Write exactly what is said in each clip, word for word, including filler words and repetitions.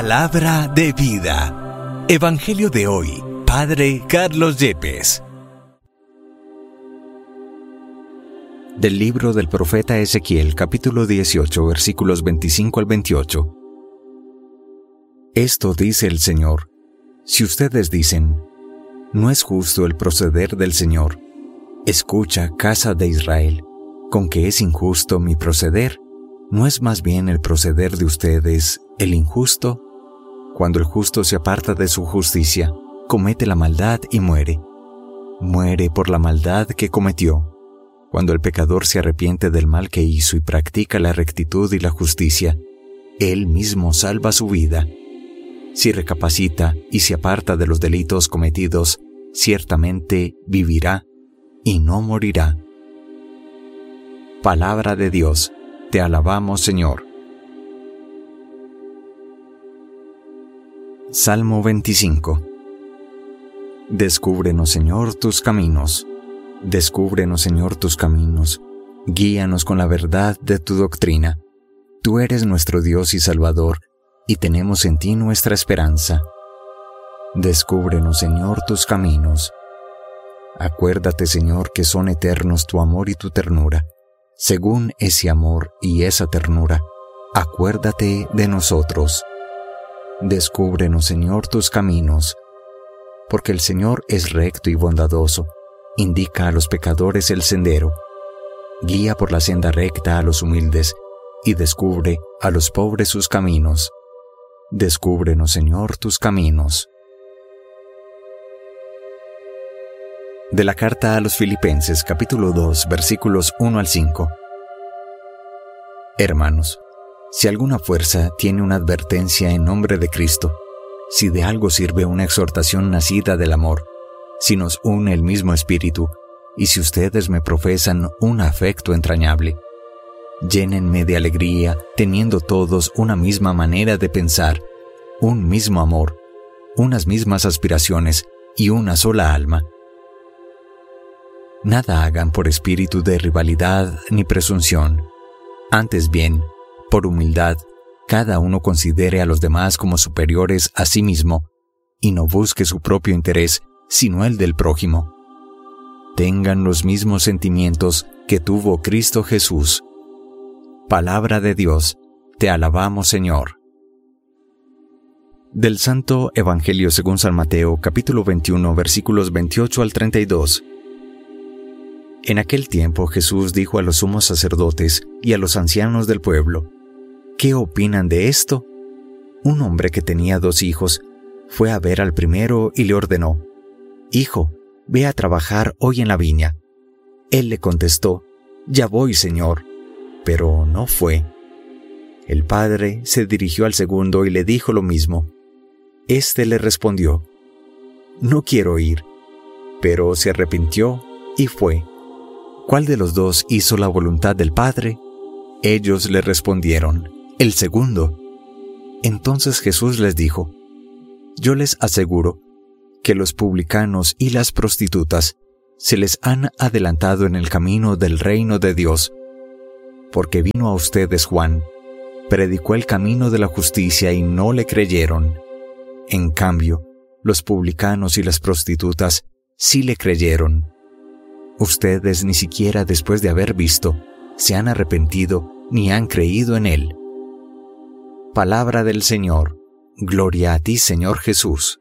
Palabra de vida. Evangelio de hoy, Padre Carlos Yepes. Del libro del profeta Ezequiel, capítulo dieciocho, versículos veinticinco al veintiocho. Esto dice el Señor: si ustedes dicen, no es justo el proceder del Señor, escucha, casa de Israel, con que es injusto mi proceder. ¿No es más bien el proceder de ustedes el injusto? Cuando el justo se aparta de su justicia, comete la maldad y muere. Muere por la maldad que cometió. Cuando el pecador se arrepiente del mal que hizo y practica la rectitud y la justicia, él mismo salva su vida. Si recapacita y se aparta de los delitos cometidos, ciertamente vivirá y no morirá. Palabra de Dios. Te alabamos, Señor. Salmo veinticinco. Descúbrenos, Señor, tus caminos. Descúbrenos, Señor, tus caminos. Guíanos con la verdad de tu doctrina. Tú eres nuestro Dios y Salvador, y tenemos en ti nuestra esperanza. Descúbrenos, Señor, tus caminos. Acuérdate, Señor, que son eternos tu amor y tu ternura. Según ese amor y esa ternura, acuérdate de nosotros. Descúbrenos, Señor, tus caminos. Porque el Señor es recto y bondadoso, indica a los pecadores el sendero, guía por la senda recta a los humildes, y descubre a los pobres sus caminos. Descúbrenos, Señor, tus caminos. De la carta a los Filipenses, capítulo dos, versículos uno al cinco. Hermanos, si alguna fuerza tiene una advertencia en nombre de Cristo, si de algo sirve una exhortación nacida del amor, si nos une el mismo espíritu, y si ustedes me profesan un afecto entrañable, llénenme de alegría, teniendo todos una misma manera de pensar, un mismo amor, unas mismas aspiraciones y una sola alma. Nada hagan por espíritu de rivalidad ni presunción. Antes bien, por humildad, cada uno considere a los demás como superiores a sí mismo, y no busque su propio interés, sino el del prójimo. Tengan los mismos sentimientos que tuvo Cristo Jesús. Palabra de Dios, te alabamos, Señor. Del Santo Evangelio según San Mateo, capítulo veintiuno, versículos veintiocho al treinta y dos. En aquel tiempo Jesús dijo a los sumos sacerdotes y a los ancianos del pueblo: ¿qué opinan de esto? Un hombre que tenía dos hijos fue a ver al primero y le ordenó: Hijo, ve a trabajar hoy en la viña. Él le contestó: Ya voy, Señor. Pero no fue. El padre se dirigió al segundo y le dijo lo mismo. Este le respondió: No quiero ir. Pero se arrepintió y fue. ¿Cuál de los dos hizo la voluntad del Padre? Ellos le respondieron: El segundo. Entonces Jesús les dijo: Yo les aseguro que los publicanos y las prostitutas se les han adelantado en el camino del reino de Dios, porque vino a ustedes Juan, predicó el camino de la justicia y no le creyeron. En cambio, los publicanos y las prostitutas sí le creyeron. Ustedes ni siquiera después de haber visto, se han arrepentido ni han creído en él. Palabra del Señor. Gloria a ti, Señor Jesús.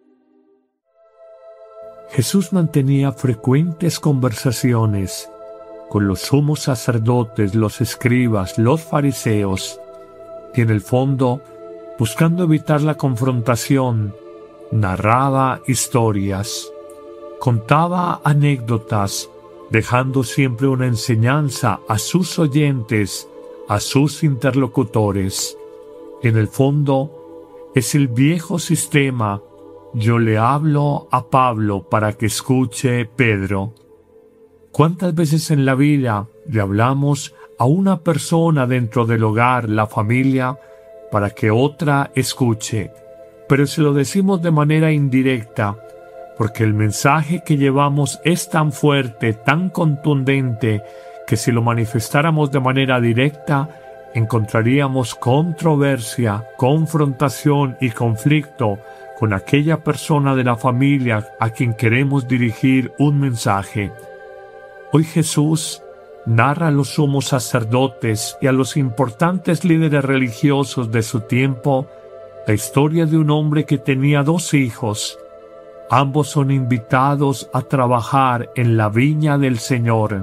Jesús mantenía frecuentes conversaciones con los sumos sacerdotes, los escribas, los fariseos, y en el fondo, buscando evitar la confrontación, narraba historias, contaba anécdotas, dejando siempre una enseñanza a sus oyentes, a sus interlocutores. En el fondo, es el viejo sistema: yo le hablo a Pablo para que escuche Pedro. ¿Cuántas veces en la vida le hablamos a una persona dentro del hogar, la familia, para que otra escuche? Pero se lo decimos de manera indirecta, porque el mensaje que llevamos es tan fuerte, tan contundente, que si lo manifestáramos de manera directa, encontraríamos controversia, confrontación y conflicto con aquella persona de la familia a quien queremos dirigir un mensaje. Hoy Jesús narra a los sumos sacerdotes y a los importantes líderes religiosos de su tiempo la historia de un hombre que tenía dos hijos. Ambos son invitados a trabajar en la viña del Señor.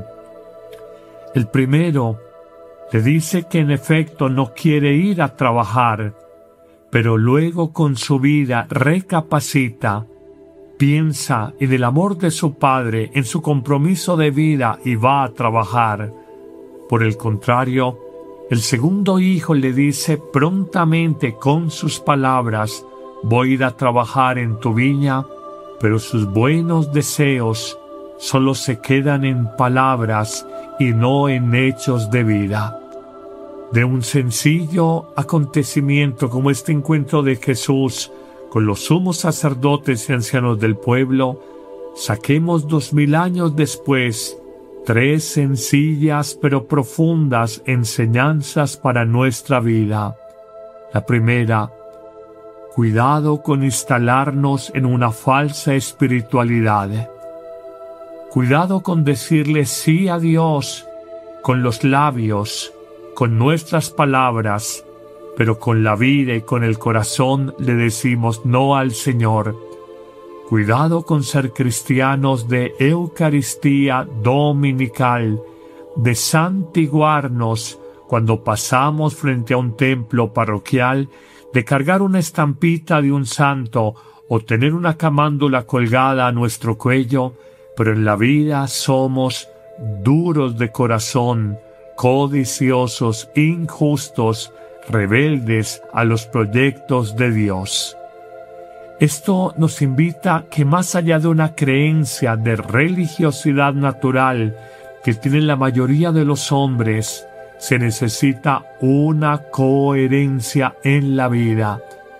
El primero le dice que en efecto no quiere ir a trabajar, pero luego con su vida recapacita, piensa en el amor de su padre, en su compromiso de vida y va a trabajar. Por el contrario, el segundo hijo le dice prontamente con sus palabras: voy a ir a trabajar en tu viña, pero sus buenos deseos solo se quedan en palabras y no en hechos de vida. De un sencillo acontecimiento como este encuentro de Jesús con los sumos sacerdotes y ancianos del pueblo, saquemos dos mil años después tres sencillas pero profundas enseñanzas para nuestra vida. La primera: cuidado con instalarnos en una falsa espiritualidad. Cuidado con decirle sí a Dios con los labios, con nuestras palabras, pero con la vida y con el corazón le decimos no al Señor. Cuidado con ser cristianos de Eucaristía dominical, de santiguarnos cuando pasamos frente a un templo parroquial, de cargar una estampita de un santo o tener una camándula colgada a nuestro cuello, pero en la vida somos duros de corazón, codiciosos, injustos, rebeldes a los proyectos de Dios. Esto nos invita a que más allá de una creencia de religiosidad natural que tienen la mayoría de los hombres, se necesita una coherencia en la vida.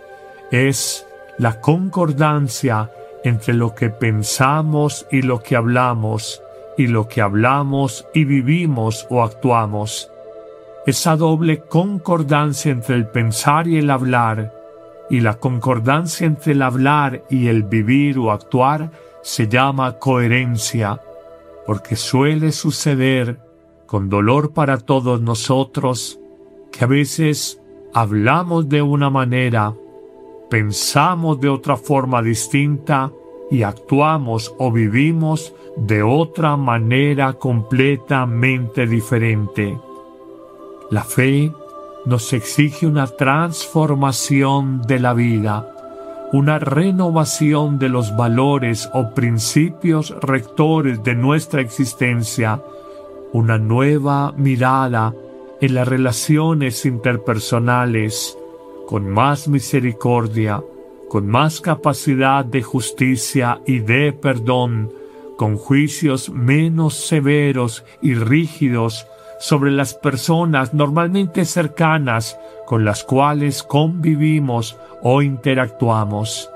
Es la concordancia entre lo que pensamos y lo que hablamos, y lo que hablamos y vivimos o actuamos. Esa doble concordancia entre el pensar y el hablar, y la concordancia entre el hablar y el vivir o actuar, se llama coherencia, porque suele suceder, con dolor para todos nosotros, que a veces hablamos de una manera, pensamos de otra forma distinta y actuamos o vivimos de otra manera completamente diferente. La fe nos exige una transformación de la vida, una renovación de los valores o principios rectores de nuestra existencia, una nueva mirada en las relaciones interpersonales, con más misericordia, con más capacidad de justicia y de perdón, con juicios menos severos y rígidos sobre las personas normalmente cercanas con las cuales convivimos o interactuamos.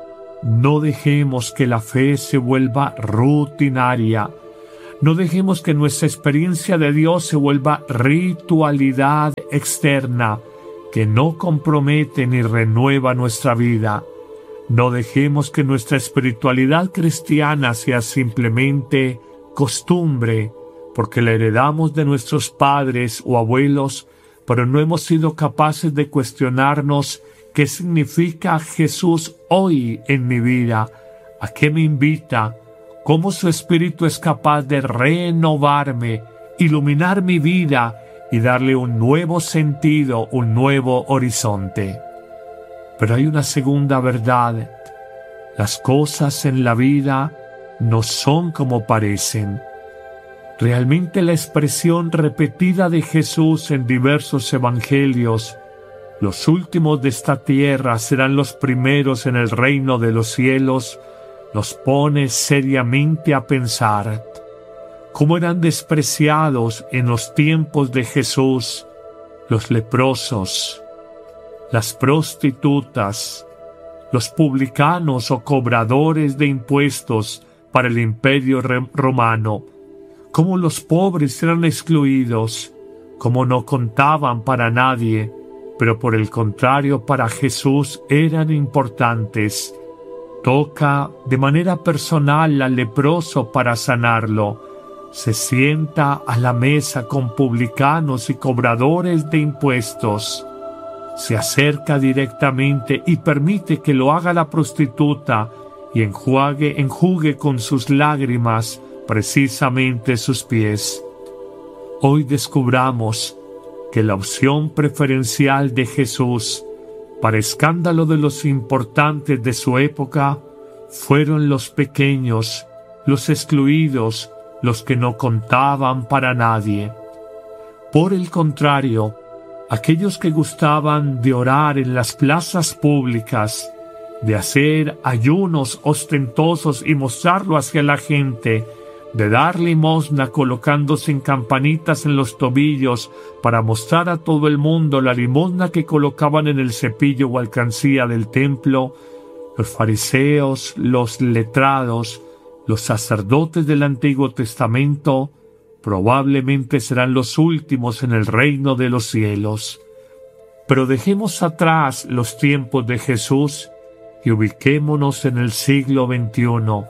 No dejemos que la fe se vuelva rutinaria. No dejemos que nuestra experiencia de Dios se vuelva ritualidad externa que no compromete ni renueva nuestra vida. No dejemos que nuestra espiritualidad cristiana sea simplemente costumbre, porque la heredamos de nuestros padres o abuelos, pero no hemos sido capaces de cuestionarnos qué significa Jesús hoy en mi vida, a qué me invita, cómo su Espíritu es capaz de renovarme, iluminar mi vida y darle un nuevo sentido, un nuevo horizonte. Pero hay una segunda verdad: las cosas en la vida no son como parecen. Realmente la expresión repetida de Jesús en diversos evangelios, los últimos de esta tierra serán los primeros en el reino de los cielos, nos pone seriamente a pensar cómo eran despreciados en los tiempos de Jesús los leprosos, las prostitutas, los publicanos o cobradores de impuestos para el imperio romano, cómo los pobres eran excluidos, como no contaban para nadie, pero por el contrario para Jesús eran importantes. Toca de manera personal al leproso para sanarlo. Se sienta a la mesa con publicanos y cobradores de impuestos. Se acerca directamente y permite que lo haga la prostituta y enjuague, enjugue con sus lágrimas precisamente sus pies. Hoy descubramos que la opción preferencial de Jesús, para escándalo de los importantes de su época, fueron los pequeños, los excluidos, los que no contaban para nadie. Por el contrario, aquellos que gustaban de orar en las plazas públicas, de hacer ayunos ostentosos y mostrarlo hacia la gente, de dar limosna colocándose en campanitas en los tobillos para mostrar a todo el mundo la limosna que colocaban en el cepillo o alcancía del templo, los fariseos, los letrados, los sacerdotes del Antiguo Testamento probablemente serán los últimos en el reino de los cielos. Pero dejemos atrás los tiempos de Jesús y ubiquémonos en el siglo veintiuno.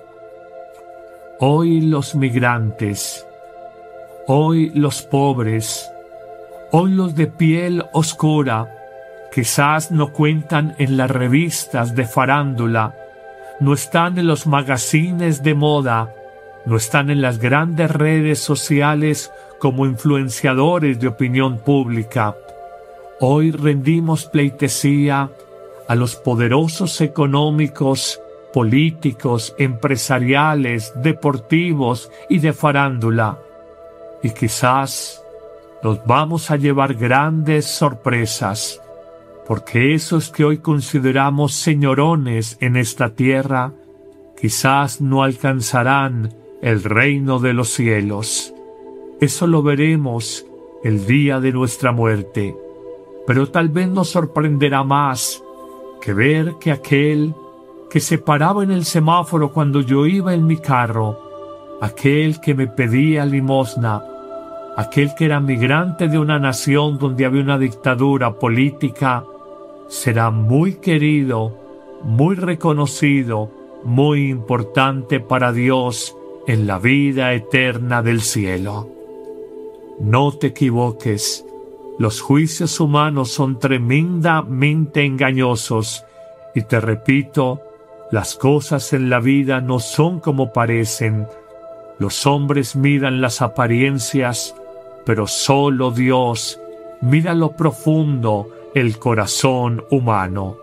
Hoy los migrantes, hoy los pobres, hoy los de piel oscura, quizás no cuentan en las revistas de farándula, no están en los magazines de moda, no están en las grandes redes sociales como influenciadores de opinión pública. Hoy rendimos pleitesía a los poderosos económicos, políticos, empresariales, deportivos y de farándula. Y quizás nos vamos a llevar grandes sorpresas, porque esos que hoy consideramos señorones en esta tierra, quizás no alcanzarán el reino de los cielos. Eso lo veremos el día de nuestra muerte, pero tal vez nos sorprenderá más que ver que aquel que se paraba en el semáforo cuando yo iba en mi carro, aquel que me pedía limosna, aquel que era migrante de una nación donde había una dictadura política, será muy querido, muy reconocido, muy importante para Dios en la vida eterna del cielo. No te equivoques, los juicios humanos son tremendamente engañosos, y te repito, las cosas en la vida no son como parecen. Los hombres miran las apariencias, pero solo Dios mira lo profundo, el corazón humano.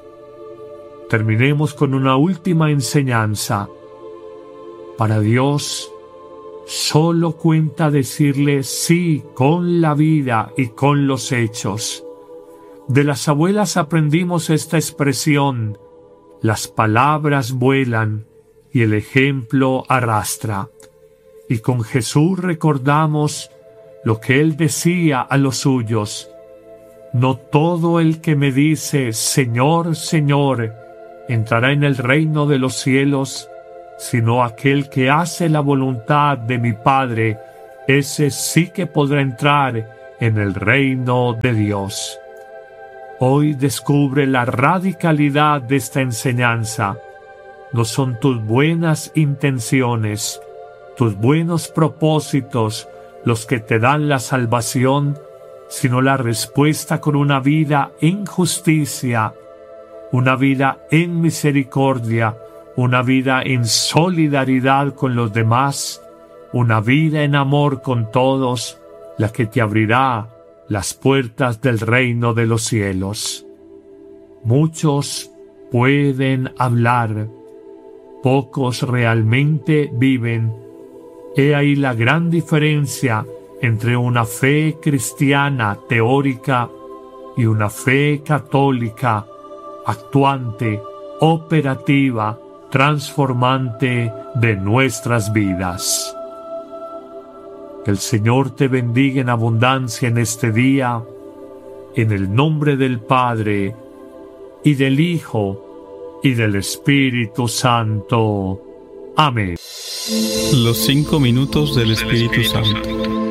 Terminemos con una última enseñanza. Para Dios, solo cuenta decirle sí con la vida y con los hechos. De las abuelas aprendimos esta expresión: las palabras vuelan y el ejemplo arrastra. Y con Jesús recordamos lo que Él decía a los suyos: no todo el que me dice Señor, Señor, entrará en el reino de los cielos, sino aquel que hace la voluntad de mi Padre, ese sí que podrá entrar en el reino de Dios. Hoy descubre la radicalidad de esta enseñanza. No son tus buenas intenciones, tus buenos propósitos los que te dan la salvación, sino la respuesta con una vida en justicia, una vida en misericordia, una vida en solidaridad con los demás, una vida en amor con todos, la que te abrirá las puertas del reino de los cielos. Muchos pueden hablar, pocos realmente viven. He ahí la gran diferencia entre una fe cristiana teórica y una fe católica actuante, operativa, transformante de nuestras vidas. Que el Señor te bendiga en abundancia en este día, en el nombre del Padre, y del Hijo, y del Espíritu Santo. Amén. Los cinco minutos del Espíritu Santo.